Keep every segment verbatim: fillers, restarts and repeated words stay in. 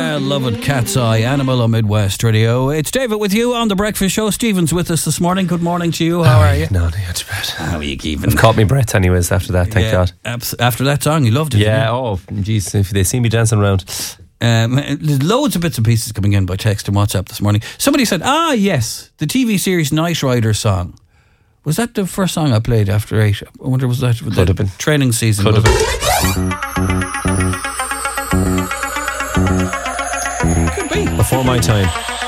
well-loved Cat's Eye, Animal on Midwest Radio. It's David with you on The Breakfast Show. Stephen's with us this morning. Good morning to you. How oh, are you? No, not too bad. How are you keeping? I've caught me breath anyways after that, thank yeah, God. Abs- after that song, you loved it. Yeah, oh, jeez, if they see me dancing around. Um, there's loads of bits and pieces coming in by text and WhatsApp this morning. Somebody said, ah, yes, the T V series Knight Rider song. Was that the first song I played after eight? I wonder, was that Could have been. Training season? Could have been. Could be. Before my time.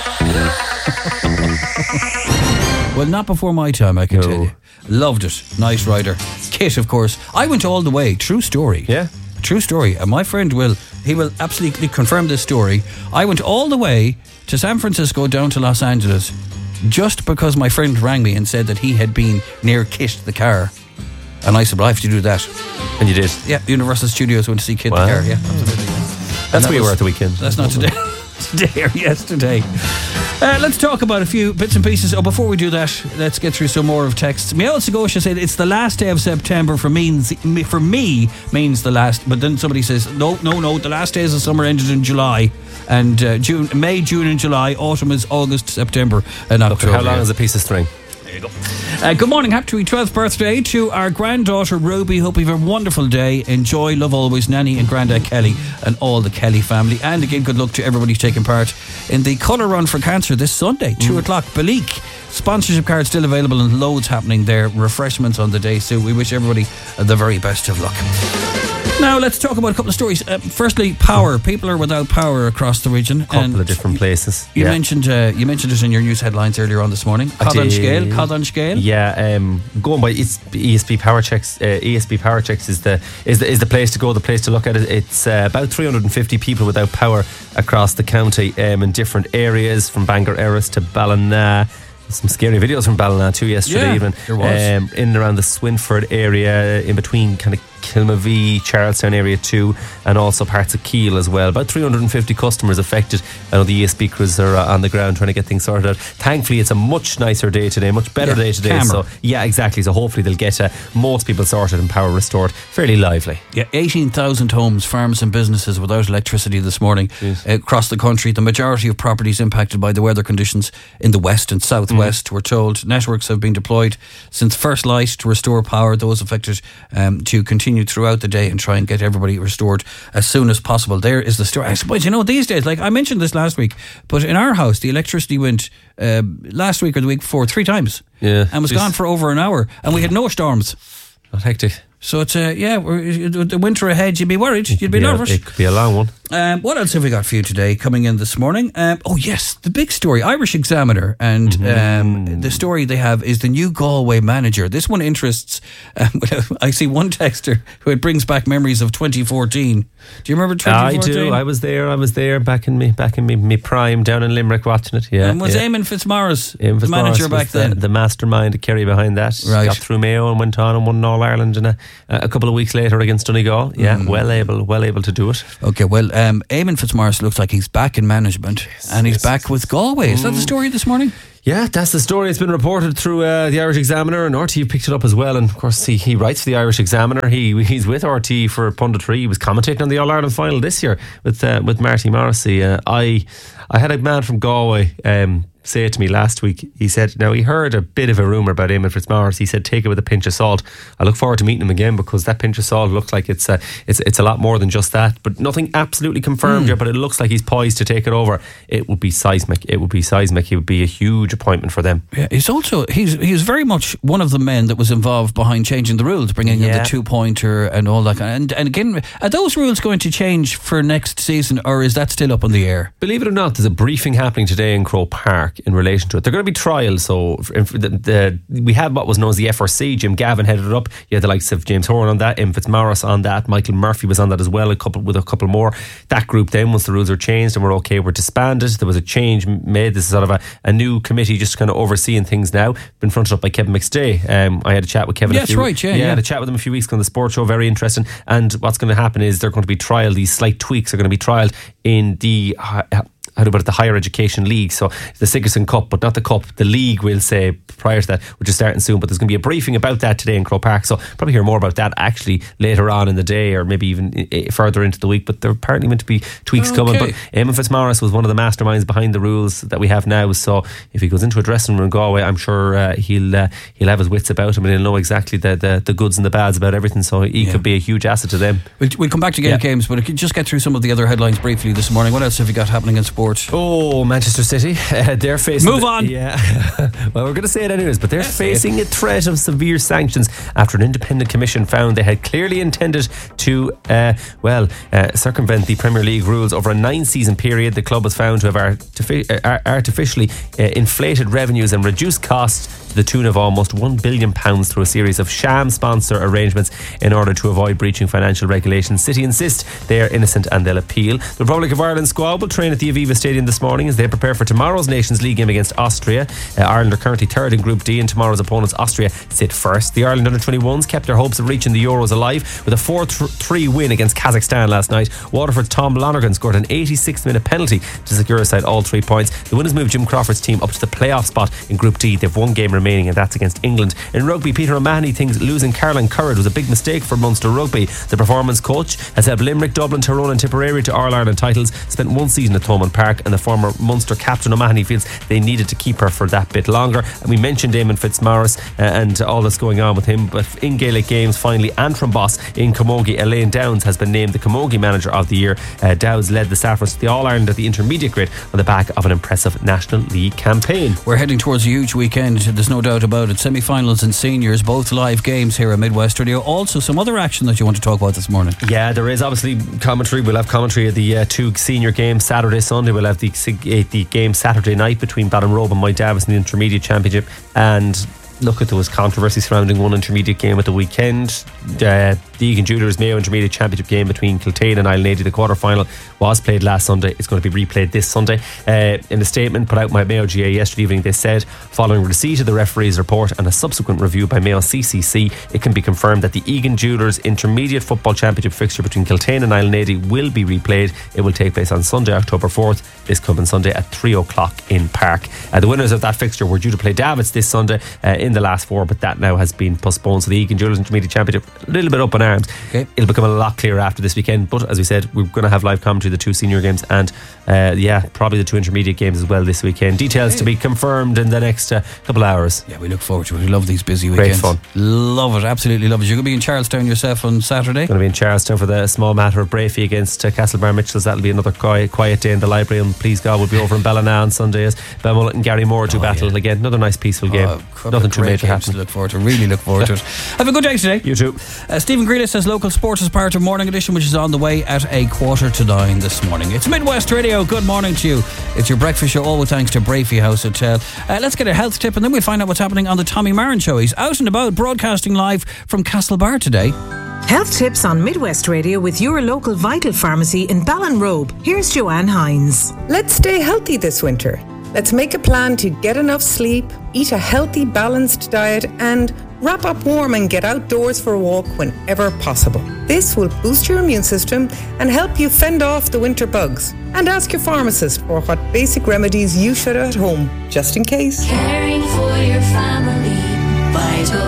Well, not before my time, I can No. tell you. Loved it. Knight Rider. Kit, of course. I went all the way. True story. Yeah. True story. And my friend will, he will absolutely confirm this story. I went all the way to San Francisco down to Los Angeles just because my friend rang me and said that he had been near Kit the car. And I said, well, I have to do that. And you did? Yeah, Universal Studios went to see Kit Wow. the car. Yeah, absolutely. That's that where you was- were at the weekend. That's not today. Today or yesterday. Uh, let's talk about a few bits and pieces. Oh, before we do that, let's get through some more of texts. Meow Sagosha said it's the last day of September for means for me means the last, but then somebody says no, no, no. The last days of summer ended in July, and uh, June, May, June, and July. Autumn is August, September, and October. How long is a piece of string? There you go. Uh, good morning, happy twelfth birthday to our granddaughter Ruby. Hope you have a wonderful day. Enjoy, love always, Nanny and Grandad Kelly and all the Kelly family. And again, good luck to everybody taking part in the Colour Run for Cancer this Sunday, two o'clock. Balik. Sponsorship card still available and loads happening there. Refreshments on the day, so we wish everybody the very best of luck. Now let's talk about a couple of stories. Uh, firstly, power. People are without power across the region. A couple of different places. You yeah. mentioned uh, you mentioned it in your news headlines earlier on this morning. I Cod on did. scale. Cod on scale. Yeah, um, going by E S B Power Checks. Uh, E S B Power Checks is the is the is the place to go. The place to look at it. It's uh, about three hundred fifty people without power across the county, um, in different areas from Bangor Erris to Ballina. Some scary videos from Ballina too yesterday Yeah, even. there was. Um, in and around the Swinford area, in between kind of Kilmavee, Charlestown area too, and also parts of Keele as well. About three hundred fifty customers affected. I know the E S B crews are uh, on the ground trying to get things sorted out. Thankfully, it's a much nicer day today, much better Yeah, day today. calmer. So yeah, exactly. So hopefully they'll get uh, most people sorted and power restored fairly lively. Yeah, eighteen thousand homes, farms and businesses without electricity this morning uh, across the country. The majority of properties impacted by the weather conditions in the west and southwest. Mm. We're told networks have been deployed since first light to restore power. Those affected um, to continue throughout the day and try and get everybody restored as soon as possible. There is the story. I suppose, you know, these days, like I mentioned this last week, but in our house, the electricity went uh, last week or the week before three times. Yeah. And was Jeez. gone for over an hour. And we had no storms. Not hectic. So it's uh, yeah, we're, the winter ahead. You'd be worried. You'd be yeah, nervous. It could be a long one. Um, what else have we got for you today coming in this morning? Um, oh yes, the big story, Irish Examiner, and Mm-hmm. um, the story they have is the new Galway manager. This one interests. Um, I see one texter who it brings back memories of twenty fourteen. Do you remember twenty I fourteen? do. I was there. I was there back in me back in me, me prime down in Limerick watching it. Yeah. And was yeah. Eamon Fitzmaurice Eamon the manager Fitzmaurice back was the, then? the mastermind, the Kerry behind that. Right. Got through Mayo and went on and won All Ireland in a, a couple of weeks later against Donegal. Yeah, Mm. well able, well able to do it. Okay, well, um, Eamon Fitzmaurice looks like he's back in management, and he's yes. back with Galway. Is that the story this morning? Yeah, that's the story. It's been reported through uh, the Irish Examiner, and R T picked it up as well. And of course, he, he writes for the Irish Examiner. He he's with R T for punditry. He was commentating on the All Ireland final this year with uh, with Marty Morrissey. Uh, I I had a man from Galway um, say it to me last week. He said, now he heard a bit of a rumour about Eamon Fitzmaurice. He said, take it with a pinch of salt. I look forward to meeting him again because that pinch of salt looks like it's uh, it's it's a lot more than just that. But nothing absolutely confirmed mm. yet. But it looks like he's poised to take it over. It would be seismic. It would be seismic. He would be a huge appointment for them. Yeah, he's also he's he's very much one of the men that was involved behind changing the rules, bringing yeah. in the two pointer and all that. And and again, are those rules going to change for next season, or is that still up in the air? Believe it or not, there's a briefing happening today in Croke Park in relation to it. They're going to be trials. So the, the, we had what was known as the F R C. Jim Gavin headed it up. You had the likes of James Horan on that, Eamon Fitzmaurice on that, Michael Murphy was on that as well, a couple with a couple more. That group then, once the rules were changed and were okay, were disbanded. There was a change made. This is sort of a, a new committee just kind of overseeing things now. Been fronted up by Kevin McStay. Um, I had a chat with Kevin. Yeah, a few, that's right. Yeah, yeah, yeah. I had a chat with him a few weeks ago on the sports show. Very interesting. And what's going to happen is they're going to be trialed. These slight tweaks are going to be trialed in the Uh, how about the Higher Education League, so the Sigerson Cup, but not the Cup, the League, we'll say, prior to that, which is starting soon. But there's going to be a briefing about that today in Croke Park, so probably hear more about that actually later on in the day, or maybe even further into the week. But there are apparently meant to be tweaks okay. coming. But Eamon Fitzmaurice was one of the masterminds behind the rules that we have now, so if he goes into a dressing room in Galway, I'm sure uh, he'll uh, he'll have his wits about him, and he'll know exactly the, the, the goods and the bads about everything, so he yeah. could be a huge asset to them. We'll, we'll come back to Gaelic yeah. games, but just get through some of the other headlines briefly this morning. What else have you got happening in sport? Oh, Manchester City, uh, they're facing move on the, yeah well, we're going to say it anyways, but they're yes, facing a threat of severe sanctions after an independent commission found they had clearly intended to uh, well uh, circumvent the Premier League rules over a nine season period. The club was found to have artific- uh, artificially uh, inflated revenues and reduced costs to the tune of almost one billion pounds through a series of sham sponsor arrangements in order to avoid breaching financial regulations. City insist they are innocent and they'll appeal. The Republic of Ireland squad will train at the Aviva Stadium this morning as they prepare for tomorrow's Nations League game against Austria. Uh, Ireland are currently third in Group D, and tomorrow's opponents Austria sit first. The Ireland under twenty-ones kept their hopes of reaching the Euros alive with a four three win against Kazakhstan last night. Waterford's Tom Lonergan scored an eighty-sixth minute penalty to secure a side all three points. The win has moved Jim Crawford's team up to the playoff spot in Group D. They've one game remaining, and that's against England. In rugby, Peter O'Mahony thinks losing Caroline Curran was a big mistake for Munster Rugby. The performance coach has helped Limerick, Dublin, Tyrone and Tipperary to All Ireland titles, spent one season at Thomond Park, and the former Munster captain O'Mahony feels they needed to keep her for that bit longer. And we mentioned Eamon Fitzmaurice uh, and all that's going on with him, but in Gaelic games finally, Antrim boss in Camogie, Elaine Downs, has been named the Camogie Manager of the Year. uh, Downs led the Saffrons to the All Ireland at the intermediate grade on the back of an impressive National League campaign. We're heading towards a huge weekend, there's no doubt about it. Semi-finals and seniors, both live games here at Midwest Radio. Also some other action that you want to talk about this morning. Yeah, there is obviously commentary. We'll have commentary of the uh, two senior games Saturday, Sunday. We'll have the, uh, the game Saturday night between Ballinrobe and Moy Davis in the Intermediate Championship. And look, at there was controversy surrounding one intermediate game at the weekend. Uh, the Egan Jewelers Mayo Intermediate Championship game between Kiltane and Island eighty, the quarter final, was played last Sunday. It's going to be replayed this Sunday. Uh, in a statement put out by Mayo G A yesterday evening, they said, following receipt of the referee's report and a subsequent review by Mayo C C C, it can be confirmed that the Egan Jewelers Intermediate Football Championship fixture between Kiltane and Island eighty will be replayed. It will take place on Sunday, October fourth, this coming Sunday at three o'clock in Park. Uh, the winners of that fixture were due to play Davits this Sunday uh, in the last four, but that now has been postponed. So the Egan Jewelers Intermediate Championship a little bit up in arms. Okay. It'll become a lot clearer after this weekend, but as we said, we're going to have live commentary of the two senior games and uh, yeah, probably the two intermediate games as well this weekend. Details okay. to be confirmed in the next uh, couple of hours. Yeah, we look forward to it. We love these busy weekends. Great fun. Love it, absolutely love it. You're going to be in Charlestown yourself on Saturday? Going to be in Charlestown for the small matter of Brafey against uh, Castlebar Mitchells. That'll be another quiet, quiet day in the library, and please God we'll be over in Ballina on Sunday as Belmullet and Gary Moore do oh, battle yeah. again. Another nice peaceful game. Oh, Nothing too major happen. To look forward to. Really look forward to it. Have a good day today. You too. Uh, Stephen Grealish says local sports is part of Morning Edition, which is on the way at a quarter to nine this morning. It's Midwest Radio. Good morning to you. It's your breakfast show, all with thanks to Brafey House Hotel. Uh, let's get a health tip, and then we'll find out what's happening on the Tommy Marin Show. He's out and about, broadcasting live from Castlebar today. Health tips on Midwest Radio with your local Vital Pharmacy in Ballinrobe. Here's Joanne Hines. Let's stay healthy this winter. Let's make a plan to get enough sleep, eat a healthy, balanced diet, and wrap up warm and get outdoors for a walk whenever possible. This will boost your immune system and help you fend off the winter bugs. And ask your pharmacist for what basic remedies you should have at home, just in case. Caring for your family, Vital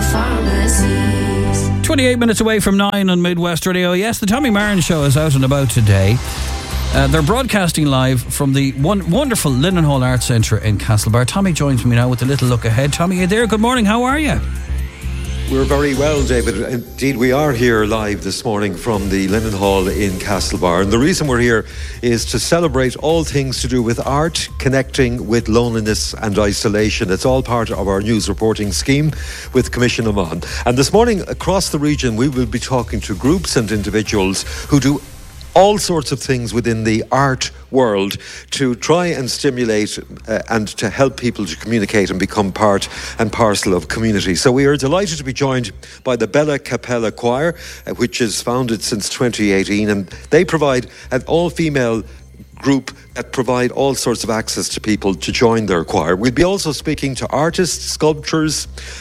Pharmacies. twenty-eight minutes away from nine on Midwest Radio. Yes, the Tommy Marin Show is out and about today. Uh, they're broadcasting live from the one, wonderful Linen Hall Arts Centre in Castlebar. Tommy joins me now with a little look ahead. Tommy, you there? Good morning. How are you? We're very well, David. Indeed, we are here live this morning from the Linen Hall in Castlebar. And the reason we're here is to celebrate all things to do with art, connecting with loneliness and isolation. It's all part of our news reporting scheme with Commission Amon. And this morning, across the region, we will be talking to groups and individuals who do all sorts of things within the art world to try and stimulate uh, and to help people to communicate and become part and parcel of community. So we are delighted to be joined by the Bella Capella Choir, uh, which is founded since twenty eighteen, and they provide an all-female group that provide all sorts of access to people to join their choir. We'll be also speaking to artists, sculptors,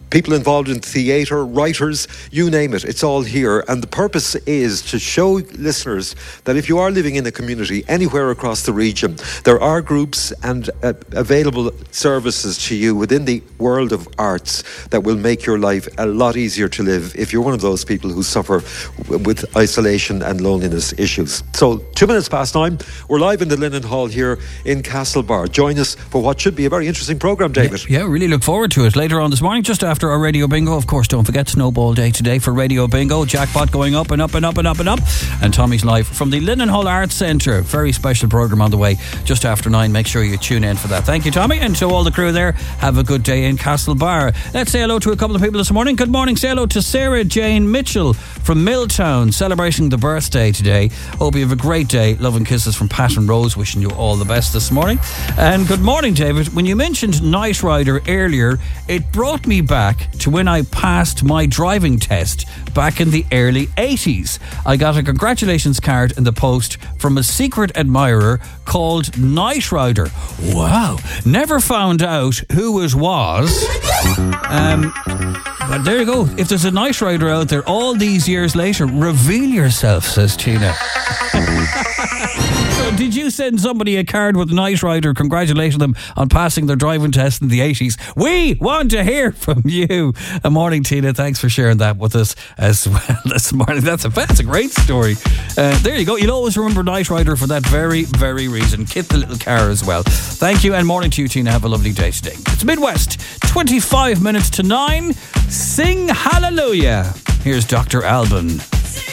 people involved in theatre, writers, you name it, it's all here. And the purpose is to show listeners that if you are living in a community anywhere across the region, there are groups and uh, available services to you within the world of arts that will make your life a lot easier to live if you're one of those people who suffer w- with isolation and loneliness issues. So, two minutes past nine, we're live in the Linen Hall here in Castlebar. Join us for what should be a very interesting programme, David. Yeah, yeah, really look forward to it. Later on this morning, just after our Radio Bingo. Of course, don't forget Snowball Day today for Radio Bingo. Jackpot going up and up and up and up and up. And Tommy's live from the Linen Hall Arts Centre. Very special programme on the way just after nine. Make sure you tune in for that. Thank you, Tommy. And to all the crew there, have a good day in Castlebar. Let's say hello to a couple of people this morning. Good morning. Say hello to Sarah Jane Mitchell from Milltown, celebrating the birthday today. Hope you have a great day. Love and kisses from Pat and Rose, wishing you all the best this morning. And good morning, David. When you mentioned Night Rider earlier, it brought me back to when I passed my driving test back in the early eighties. I got a congratulations card in the post from a secret admirer called Night Rider. Wow. Never found out who it was. Um, but there you go. If there's a Night Rider out there all these years later, reveal yourself, says Tina. So did you send somebody a card with Night Rider congratulating them on passing their driving test in the eighties? We want to hear from you. Good morning, Tina. Thanks for sharing that with us as well this morning. That's a, that's a great story. Uh, there you go. You'll always remember Night Rider for that very, very reason. Kit the little car as well. Thank you, and morning to you, Tina. Have a lovely day today. It's Midwest, twenty-five minutes to nine. Sing hallelujah. Here's Doctor Alban.